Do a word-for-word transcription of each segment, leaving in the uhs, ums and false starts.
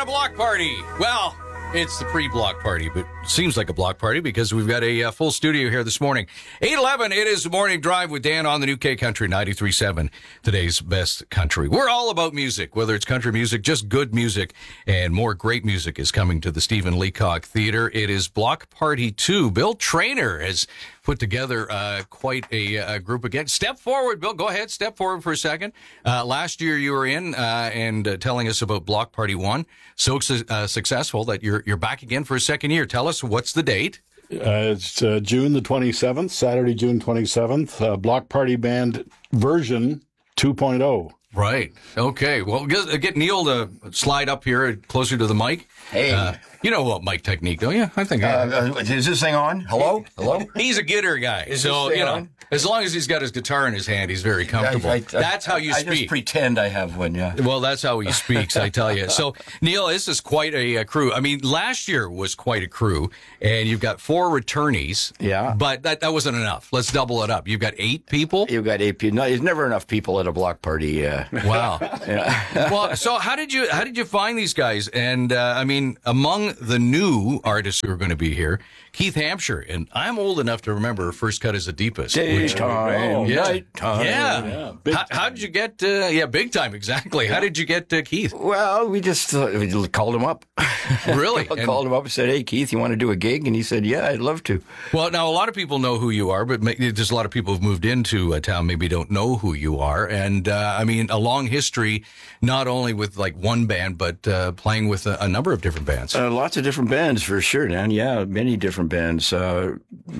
block party. Well, it's the pre-block party, but it seems like a block party because we've got a uh, full studio here this morning. eight eleven, it is the Morning Drive with Dan on the new K Country ninety-three point seven, today's best country. We're all about music, whether it's country music, just good music, and more great music is coming to the Stephen Leacock Theater. It is Block Party two. Bill Traynor has put together uh, quite a, a group again. Step forward, Bill. Go ahead. Step forward for a second. Uh, last year you were in uh, and uh, telling us about Block Party one. So uh, successful that you're you're back again for a second year. Tell us, what's the date? Uh, it's uh, June the twenty-seventh, Saturday, June twenty-seventh. Uh, Block Party Band version two point oh. Right. Okay. Well, get, get Neil to slide up here closer to the mic. Hey. Uh, you know what mic technique, don't you? I think. Uh, uh, is this thing on? Hello? Hello? He's a getter guy. Is so, this thing you know, on? as long as he's got his guitar in his hand, he's very comfortable. I, I, I, that's how you I speak. I just pretend I have one, yeah. Well, that's how he speaks, I tell you. So, Neil, this is quite a, a crew. I mean, last year was quite a crew, and you've got four returnees. Yeah. But that, that wasn't enough. Let's double it up. You've got eight people? You've got eight people. No, there's never enough people at a block party. Uh, wow. Yeah. Well, so how did you how did you find these guys? And, uh, I mean, among the new artists who are going to be here, Keith Hampshire, and I'm old enough to remember First Cut as a Deepest. Daytime, yeah. nighttime. Yeah. Yeah, yeah. How, how did you get, uh, yeah, big time, exactly. Yeah. How did you get uh, Keith? Well, we just uh, we called him up. Really? I called him up and said, hey, Keith, you want to do a gig? And he said, yeah, I'd love to. Well, now, a lot of people know who you are, but there's a lot of people who've moved into a town maybe don't know who you are. And, uh, I mean, a long history, not only with, like, one band, but uh, playing with a, a number of different bands. Uh, lots of different bands, for sure, Dan. Yeah, many different bands. Uh,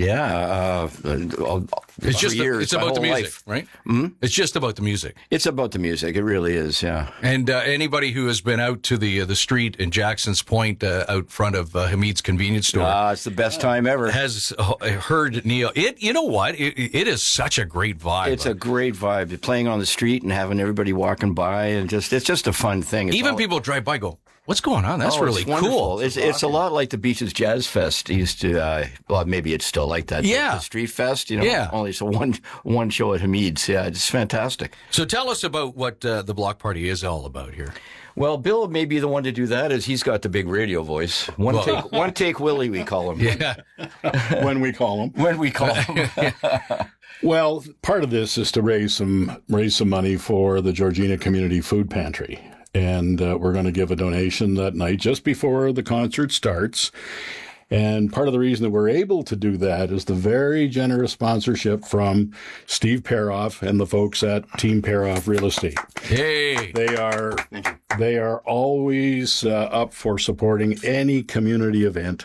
yeah. Uh, all, it's just the, years, it's about the music, life. right? Mm-hmm. It's just about the music. It's about the music. It really is, yeah. And uh, anybody who has been out to the uh, the street in Jackson's Point uh, out front of uh, Hamid's convenience store. Ah, it's the best time ever. Has heard Neil. It, you know what? It, it is such a great vibe. It's a great vibe. Playing on the street and having everybody walking by, and just it's just a fun thing. It's Even all, people drive by go, what's going on? That's oh, really it's cool. It's it's a lot like the Beaches Jazz Fest used to. Uh, well, maybe it's still like that. Yeah, the Street Fest. You know, yeah. Only it's a one one show at Hamid's. Yeah, it's fantastic. So tell us about what uh, the block party is all about here. Well, Bill may be the one to do that, as he's got the big radio voice. One well, take, one take, Willie, we call him. Yeah, when we call him. When we call him. Well, part of this is to raise some raise some money for the Georgina Community Food Pantry. And uh, we're going to give a donation that night just before the concert starts. And part of the reason that we're able to do that is the very generous sponsorship from Steve Paroff and the folks at Team Paroff Real Estate. Hey, they are they are always uh, up for supporting any community event.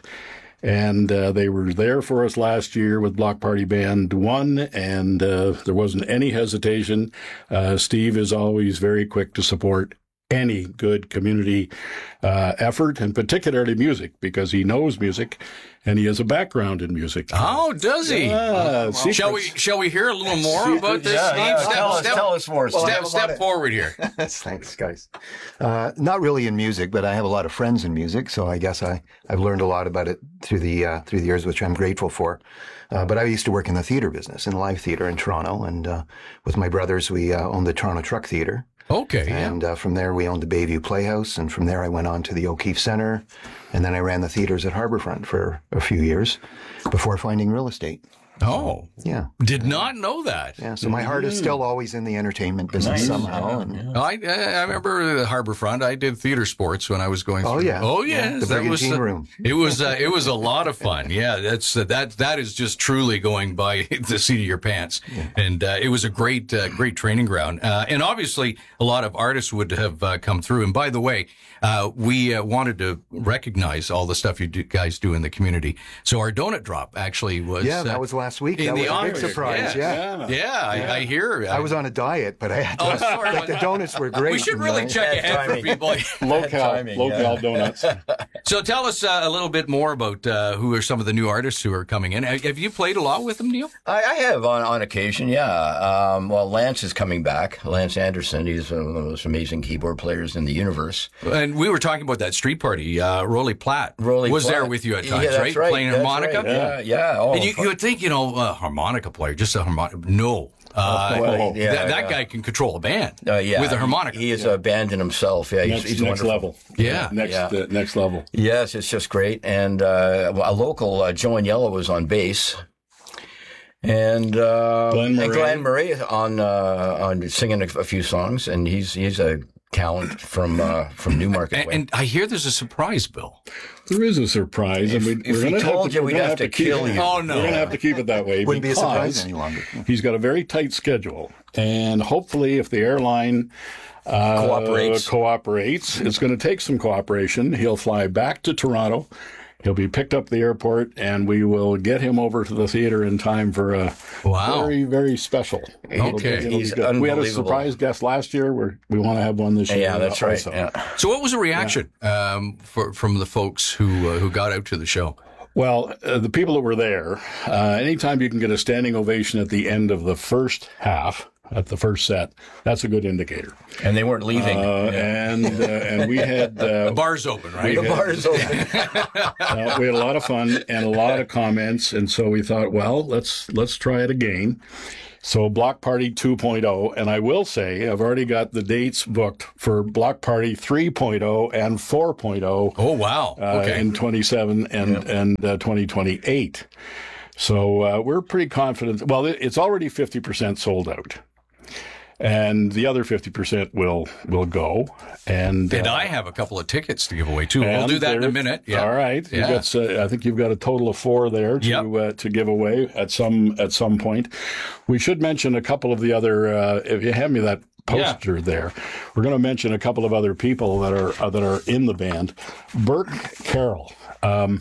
And uh, they were there for us last year with Block Party Band one, and uh, there wasn't any hesitation. Uh, Steve is always very quick to support any good community uh, effort, and particularly music, because he knows music and he has a background in music. Oh, does he? Yeah, well, shall we Shall we hear a little more secrets. about this, yeah, Steve? Yeah, step, tell, step, us, tell us more. Step, Step, step forward here. Thanks, guys. Uh, not really in music, but I have a lot of friends in music, so I guess I, I've learned a lot about it through the uh, through the years, which I'm grateful for. Uh, but I used to work in the theater business, in live theater in Toronto, and uh, with my brothers, we uh, owned the Toronto Truck Theater. Okay. And yeah. uh, from there, we owned the Bayview Playhouse, and from there, I went on to the O'Keefe Center, and then I ran the theaters at Harbourfront for a few years before finding real estate. Oh. Yeah. Did not know that. Yeah, so my heart is still always in the entertainment business Nice. somehow. Yeah, and, yeah. I I remember the Harbourfront. I did theater sports when I was going Oh, through. yeah. Oh Yeah, yes, the that was Brigantine uh, Room. It was uh, it was a lot of fun. Yeah, that's uh, that that is just truly going by the seat of your pants. Yeah. And uh, it was a great uh, great training ground. Uh, and obviously, a lot of artists would have uh, come through. And by the way, uh, we uh, wanted to recognize all the stuff you do, guys do in the community. So our donut drop actually was Yeah, uh, that was last week. in That the was a big honors. surprise. Yeah, Yeah. yeah, yeah, I, I hear. I was on a diet, but I had to, Oh, sorry. like the donuts were great. We should and, really uh, check ahead for timing. people. Local, timing, local yeah. donuts. So tell us uh, a little bit more about uh, who are some of the new artists who are coming in. Have, have you played a lot with them, Neil? I, I have on, on occasion, yeah. Um, well, Lance is coming back. Lance Anderson, he's one of the most amazing keyboard players in the universe. And we were talking about that street party. Uh, Rolly Platt Rolly was Platt. there with you at times, yeah, that's right? right? Playing That's harmonica? right. Yeah, yeah. Oh, And you, you would think, you know, a harmonica player, just a harmonica. No. Uh, well, yeah, that, that yeah. guy can control a band Uh, yeah, with a harmonica. He, he is a band in himself. Yeah, he's, next, he's next wonderful. level. Yeah. next Yeah. Uh, next level. Yes, it's just great. And uh, a local, uh, Joe and Yellow, was on bass. And uh, Glenn and Murray. Glenn Murray on uh, on singing a, a few songs, and he's he's a talent from uh, from Newmarket. And, Way. and I hear there's a surprise, Bill. There is a surprise, and we, if we're we going told you, we're we'd gonna have to keep kill it- you. Oh, no. We're going to have to keep it that way. Wouldn't be a because surprise any longer. He's got a very tight schedule, and hopefully, if the airline uh, Cooperates. cooperates, it's going to take some cooperation. He'll fly back to Toronto. He'll be picked up at the airport, and we will get him over to the theater in time for a Wow. very, very special. It'll be- Okay. it'll be He's good. We had a unbelievable. surprise guest last year. We're, we want to have one this year. yeah, that's right. also. Yeah. So, what was the reaction um, for, from the folks who uh, who got out to the show? Well, uh, the people that were there, uh, anytime you can get a standing ovation at the end of the first half, at the first set, that's a good indicator. And they weren't leaving. Uh, And uh, and we had uh, The bar's open, right? the bar is open. uh, we had a lot of fun and a lot of comments, and so we thought, well, let's let's try it again. So Block Party two point oh, and I will say I've already got the dates booked for Block Party three point oh and four point oh. Oh, wow. Uh, Okay. in twenty-seven and and uh, twenty twenty-eight. So uh, we're pretty confident. Well, it- it's already fifty percent sold out, and the other fifty percent will will go. And and uh, I have a couple of tickets to give away, too. We'll and do that in a there- minute. Yeah. All right. Yeah. You've got, uh, I think you've got a total of four there to Yep. uh, to give away at some at some point. We should mention a couple of the other. Uh, if you hand me that poster there, we're going to mention a couple of other people that are uh, that are in the band. Burke Carroll. Um,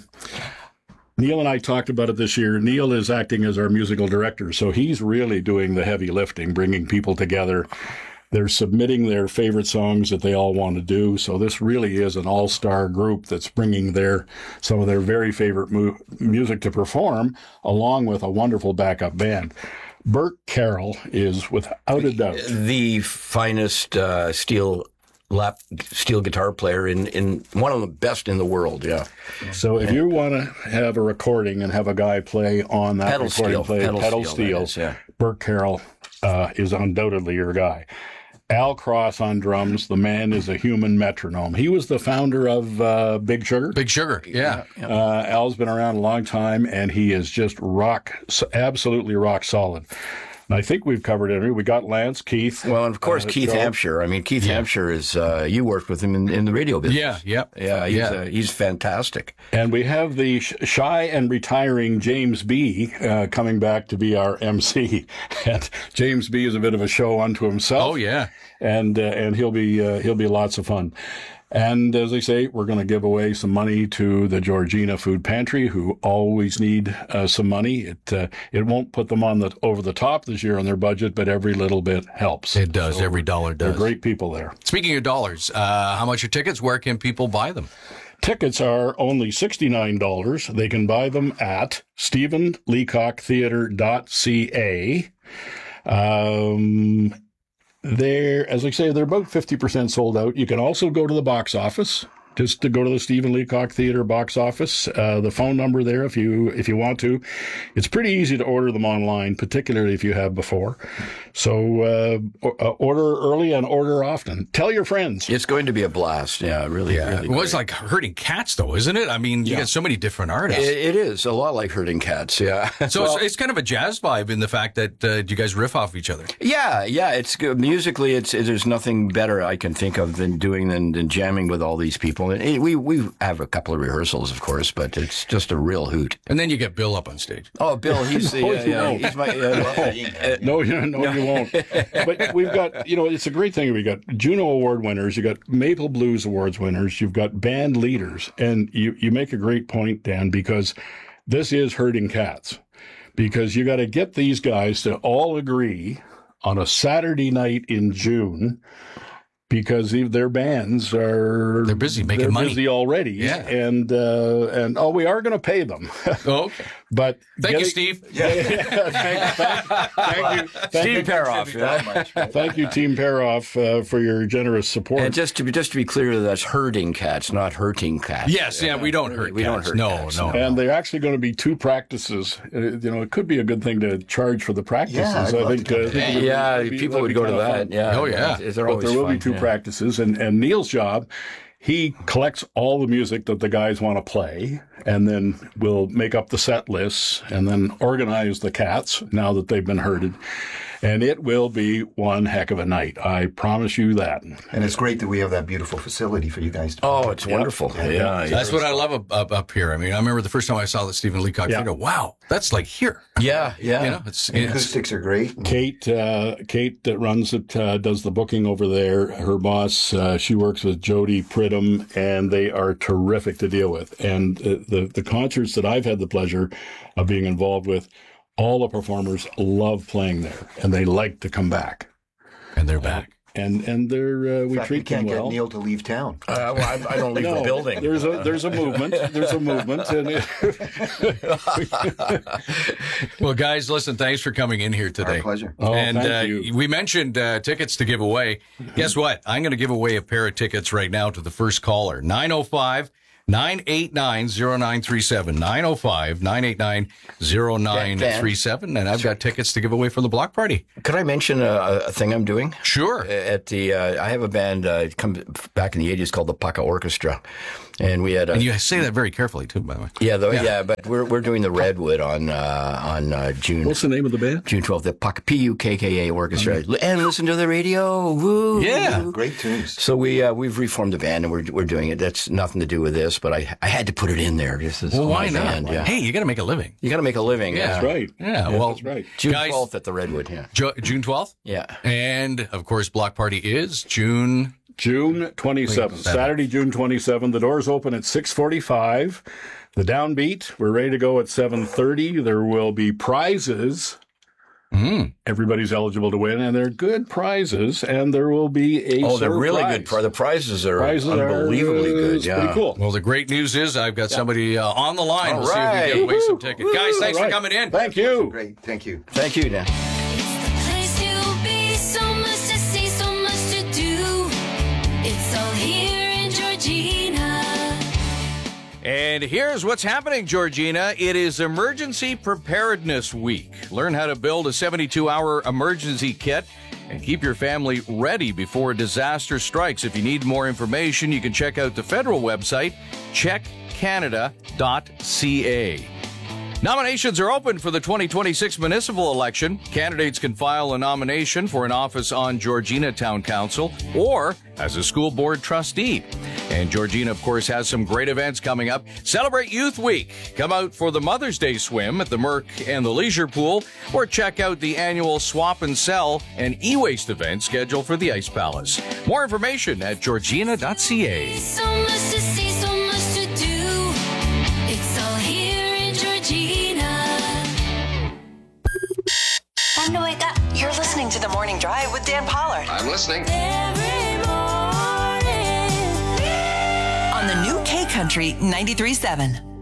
Neil and I talked about it this year. Neil is acting as our musical director, so he's really doing the heavy lifting, bringing people together. They're submitting their favorite songs that they all want to do. So this really is an all-star group that's bringing their some of their very favorite mu- music to perform, along with a wonderful backup band. Burke Carroll is, without a doubt, The finest uh, steel lap steel guitar player in, in one of the best in the world. Yeah. so if you want to have a recording and have a guy play on that Pedal recording, steel. play Pedal pedal, steel, steel, that is, yeah. Burke Carroll uh, is undoubtedly your guy. Al Cross on drums. The man is a human metronome. He was the founder of uh, Big Sugar. Big Sugar. Yeah. Uh, Al's been around a long time, and he is just rock, absolutely rock solid. And I think we've covered it. We got Lance, Keith. Well, and of course, uh, Keith Joe. Hampshire. I mean, Keith Hampshire is, uh, you worked with him in, in the radio business. Yeah. Yep. Yeah, he's, Yeah. Uh, he's fantastic. And we have the sh- shy and retiring James B. Uh, coming back to be our M C. And James B. is a bit of a show unto himself. Oh, yeah. and uh, and he'll be uh, he'll be lots of fun. And as I say, we're going to give away some money to the Georgina Food Pantry, who always need uh, some money. It uh, it won't put them on the over the top this year on their budget, but every little bit helps. It does. Every dollar They're does. great people there. Speaking of dollars, uh, how much are tickets? Where can people buy them? Tickets are only sixty-nine dollars. They can buy them at stephen leacock theatre dot c a. Um, they're, as I say, they're about fifty percent sold out. You can also go to the box office, just to go to the Stephen Leacock Theatre box office. Uh, the phone number there, if you if you want to. It's pretty easy to order them online, particularly if you have before. So uh, o- order early and order often. Tell your friends. It's going to be a blast. Yeah, really, really. It was great. like hurting cats, though, isn't it? I mean, you got so many different artists. It, it is a lot like herding cats. Yeah. so Well, it's, it's kind of a jazz vibe in the fact that uh, you guys riff off each other. yeah, yeah. It's good. Musically, it's there's nothing better I can think of than doing than, than jamming with all these people. And it, we we have a couple of rehearsals, of course, but it's just a real hoot. And then you get Bill up on stage. Oh, Bill, he's the Oh, uh, you yeah, won't. he's my. Uh, uh, No, you no, you won't. But we've got, you know, it's a great thing. We got Juno Award winners, you got Maple Blues Awards winners, you've got band leaders, and you you make a great point, Dan, because this is herding cats. Because you got to get these guys to all agree on a Saturday night in June. Because their bands are They're busy making they're money. busy already, Yeah. and uh, and oh, we are going to pay them. Oh, okay. But Thank you, getting- Steve. Yeah, yeah, thank, thank, thank you, thank Steve you, Paroff. Yeah. thank you, Team Paroff, uh, for your generous support. And just to be just to be clear, that's herding cats, not hurting cats. Yes, yeah, we don't hurt We don't cats. hurt No, cats, no. And they're actually going to be two practices. Uh, You know, it could be a good thing to charge for the practices. Yeah, I'd I love think. to Uh, I think it would Yeah, be- people that'd would be go to kind of that. fun. Yeah. Oh, yeah. They're But always there will fun, be two yeah. practices, and, and Neil's job, he collects all the music that the guys want to play, and then we'll make up the set lists, and then organize the cats now that they've been herded. And it will be one heck of a night. I promise you that. And it's great that we have that beautiful facility for you guys to. Oh, it's wonderful. Yeah, yeah. That's what I love up, up, up here. I mean, I remember the first time I saw the Stephen Leacock Yeah. Theater. Wow, that's like here. Yeah, yeah. You know, it's, The it's acoustics are great. Kate, uh, Kate that runs it, uh, does the booking over there. Her boss, uh, she works with Jody Pridham, and they are terrific to deal with. And uh, the the concerts that I've had the pleasure of being involved with, all the performers love playing there, and they like to come back. and they're back. And and they're uh, we In fact, we treat them can't well. get Neil to leave town. Uh, well, I, I don't leave No, the building. There's a there's a movement. There's a movement, and it, Well, guys, listen, thanks for coming in here today. Our pleasure. oh, and thank uh, you. we mentioned uh, tickets to give away. Guess what? I'm going to give away a pair of tickets right now to the first caller. nine oh five, nine eight nine, oh nine three seven. nine oh five, nine eight nine, oh nine three seven. And I've got tickets to give away for the block party. Could I mention a, a thing I'm doing? Sure. At the, uh, I have a band uh, come back in the eighties called the Paca Orchestra, and we had a And you say that very carefully, too, by the way. yeah, the, yeah, but we're we're doing the Redwood on uh, on uh, June What's the name of the band? June twelfth, the Paca P U K K A Orchestra, and listen to the radio. Woo! Yeah. Great tunes. So we uh, we've reformed the band and we're we're doing it. That's nothing to do with this, but I I had to put it in there. This is Well, why my not? band, yeah. Hey, you got to make a living. You got to make a living. Yeah. Yeah, That's right. Yeah, well, that's right. June Guys- twelfth at the Redwood. Yeah, Ju- June twelfth? yeah. And, of course, block party is June. June twenty-seventh, Saturday, June twenty-seventh. The doors open at six forty-five. The downbeat, we're ready to go at seven thirty. There will be prizes. Mm. Everybody's eligible to win, and they're good prizes. And there will be a Oh, they're really surprise. good. Pri- the prizes are Prizes unbelievably are, uh, good. it's Yeah. pretty cool. Well, the great news is I've got somebody uh, on the line. All We'll see if we right. can give away some tickets. Guys, thanks All for right. coming in. Thank you. Great. Thank you. Thank you, Dan. Place to be, so much to see, so much to do. It's all here in Georgina. And here's what's happening, Georgina. It is Emergency Preparedness Week. Learn how to build a seventy-two hour emergency kit and keep your family ready before a disaster strikes. If you need more information, you can check out the federal website, check canada dot c a. Nominations are open for the twenty twenty-six municipal election. Candidates can file a nomination for an office on Georgina Town Council or as a school board trustee. And Georgina, of course, has some great events coming up. Celebrate Youth Week. Come out for the Mother's Day swim at the Merc and the Leisure Pool, or check out the annual Swap and Sell and e-waste event scheduled for the Ice Palace. More information at georgina dot c a. So much to see, so much to do. It's all here in Georgina. Time to wake up. You're listening to The Morning Drive with Dan Pollard I'm listening. Every morning. on the new K Country ninety-three point seven.